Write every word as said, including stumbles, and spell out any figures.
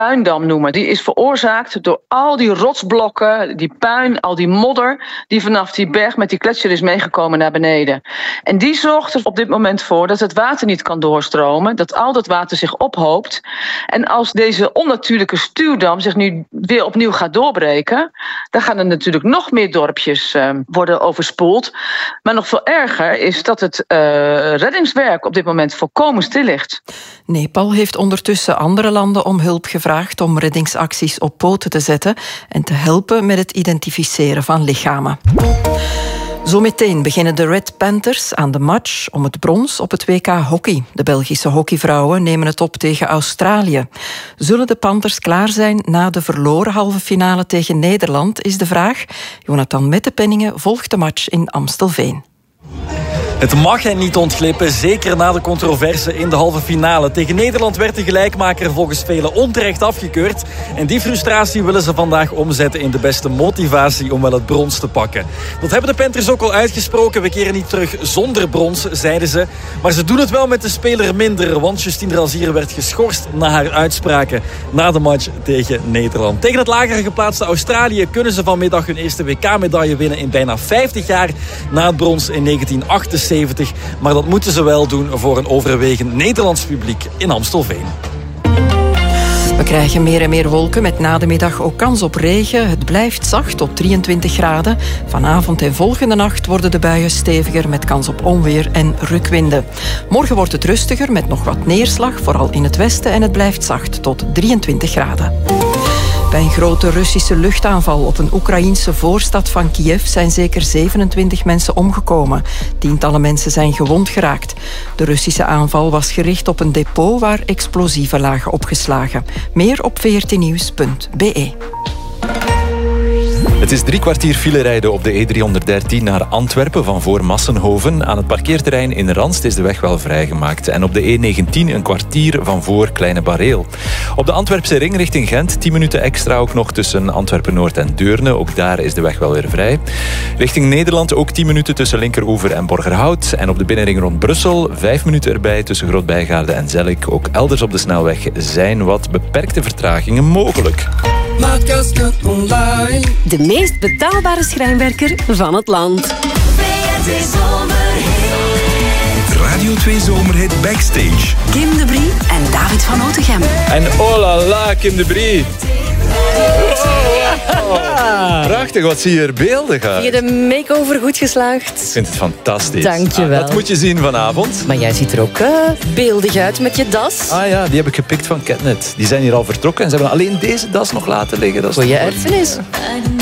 puindam noemen. Die is veroorzaakt door al die rotsblokken, die puin, al die modder die vanaf die berg met die gletsjer is meegekomen naar beneden. En die zorgt er op dit moment voor dat het water niet kan doorstromen, dat al dat water zich ophoopt. En als deze onnatuurlijke stuwdam zich nu weer opnieuw gaat doorbreken, dan gaan er natuurlijk nog meer dorpjes uh, worden overspoeld. Maar nog veel erger is dat het uh, reddingswerk op dit moment volkomen stil ligt. Nepal heeft ondertussen andere landen om hulp gevraagd om reddingsacties op poten te zetten en te helpen met het identificeren van lichamen. Zometeen beginnen de Red Panthers aan de match om het brons op het W K hockey. De Belgische hockeyvrouwen nemen het op tegen Australië. Zullen de Panthers klaar zijn na de verloren halve finale tegen Nederland, is de vraag. Jonathan Mettepenningen volgt de match in Amstelveen. Het mag hen niet ontglippen, zeker na de controverse in de halve finale. Tegen Nederland werd de gelijkmaker volgens velen onterecht afgekeurd. En die frustratie willen ze vandaag omzetten in de beste motivatie om wel het brons te pakken. Dat hebben de Panthers ook al uitgesproken. We keren niet terug zonder brons, zeiden ze. Maar ze doen het wel met de speler minder, want Justine Razier werd geschorst na haar uitspraken na de match tegen Nederland. Tegen het lager geplaatste Australië kunnen ze vanmiddag hun eerste W K-medaille winnen in bijna vijftig jaar na het brons in negentien achtenzeventig. Maar dat moeten ze wel doen voor een overwegend Nederlands publiek in Amstelveen. We krijgen meer en meer wolken met na de middag ook kans op regen. Het blijft zacht tot drieëntwintig graden. Vanavond en volgende nacht worden de buien steviger met kans op onweer en rukwinden. Morgen wordt het rustiger met nog wat neerslag, vooral in het westen, en het blijft zacht tot drieëntwintig graden. Bij een grote Russische luchtaanval op een Oekraïense voorstad van Kiev zijn zeker zevenentwintig mensen omgekomen. Tientallen mensen zijn gewond geraakt. De Russische aanval was gericht op een depot waar explosieven lagen opgeslagen. Meer op v r t nieuws punt b e. Het is drie kwartier filerijden op de E driehonderddertien naar Antwerpen van voor Massenhoven. Aan het parkeerterrein in Ranst is de weg wel vrijgemaakt. En op de E negentien een kwartier van voor Kleine Bareel. Op de Antwerpse ring richting Gent tien minuten extra ook nog tussen Antwerpen-Noord en Deurne. Ook daar is de weg wel weer vrij. Richting Nederland ook tien minuten tussen Linkeroever en Borgerhout. En op de binnenring rond Brussel vijf minuten erbij tussen Grootbijgaarde en Zellik. Ook elders op de snelweg zijn wat beperkte vertragingen mogelijk. De meest betaalbare schrijnwerker van het land. Radio twee Zomerhit Backstage. Kim de Brie en David van Otegem. En oh la la, Kim de Brie. Oh, prachtig, wat zie je er beeldig uit. Heb je de make-over goed geslaagd? Ik vind het fantastisch. Dank je wel. Ah, dat moet je zien vanavond. Maar jij ziet er ook uh, beeldig uit met je das. Ah ja, die heb ik gepikt van Catnet. Die zijn hier al vertrokken en ze hebben alleen deze das nog laten liggen. Dat is Goeie erfenis.